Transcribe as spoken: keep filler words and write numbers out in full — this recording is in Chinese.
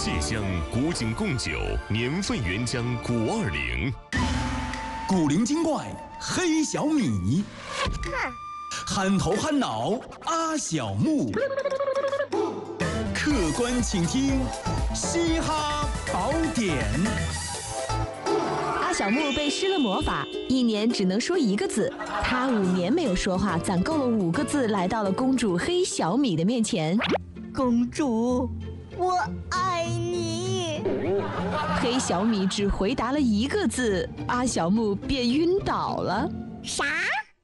芥香古井贡酒，年份原浆古二零。 古灵精怪黑小米，憨头憨脑阿小木，客官请听嘻哈宝典。 阿小木被施了魔法，一年只能说一个字。他五年没有说话，攒够了五个字，来到了公主黑小米的面前。 公主，我爱你。 黑小米只回答了一个字，阿小木便晕倒了。 啥？